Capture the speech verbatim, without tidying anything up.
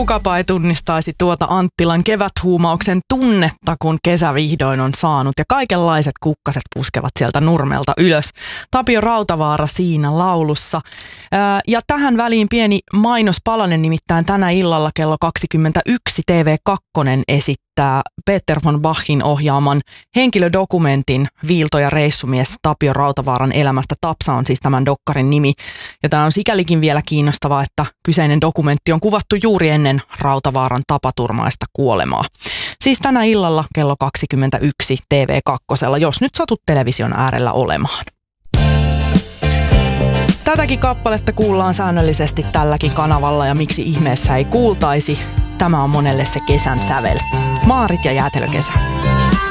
Kukapa ei tunnistaisi tuota Anttilan keväthuumauksen tunnetta, kun kesä vihdoin on saanut ja kaikenlaiset kukkaset puskevat sieltä nurmelta ylös. Tapio Rautavaara siinä laulussa. Ja tähän väliin pieni mainospalanen, nimittäin tänä illalla kello kaksikymmentäyksi T V kaksi esittää Peter von Bachin ohjaaman henkilödokumentin Viilto ja reissumies Tapio Rautavaaran elämästä. Tapsa on siis tämän dokkarin nimi. Ja tämä on sikälikin vielä kiinnostavaa, että kyseinen dokumentti on kuvattu juuri ennen Rautavaaran tapaturmaista kuolemaa. Siis tänä illalla kello kaksikymmentäyksi T V kaksi, jos nyt satut television äärellä olemaan. Tätäkin kappaletta kuullaan säännöllisesti tälläkin kanavalla ja miksi ihmeessä ei kuultaisi. Tämä on monelle se kesän sävel. Maarit ja jäätelökesä.